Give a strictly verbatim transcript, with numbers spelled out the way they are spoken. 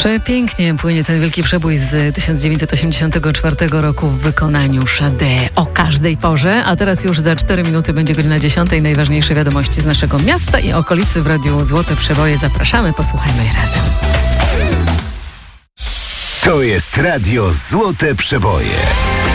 Przepięknie płynie ten wielki przebój z tysiąc dziewięćset osiemdziesiątego czwartego roku w wykonaniu Sade o każdej porze. A teraz już za cztery minuty będzie godzina dziesiątej. Najważniejsze wiadomości z naszego miasta i okolicy w Radiu Złote Przeboje. Zapraszamy, posłuchajmy je razem. To jest Radio Złote Przeboje.